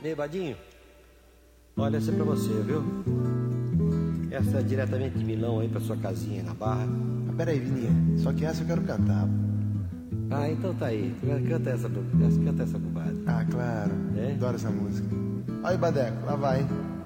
Ei, Badinho, olha, essa é pra você, viu? Essa é diretamente de Milão aí pra sua casinha na Barra. Mas peraí, Vininha, só que essa eu quero cantar. Ah, então tá aí. Canta essa compadre. Ah, claro. É? Adoro essa música. Olha aí, Badeco, lá vai.